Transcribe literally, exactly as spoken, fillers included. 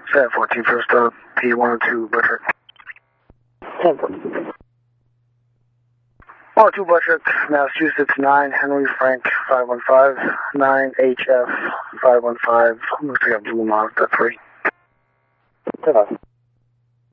seven fourteen, first up, P one oh two, Buttrick. ten fourteen. one oh two, Buttrick, Massachusetts, nine, Henry Frank, five one five, nine, H F, five one five. Looks like a blue mark, that's three. ten five.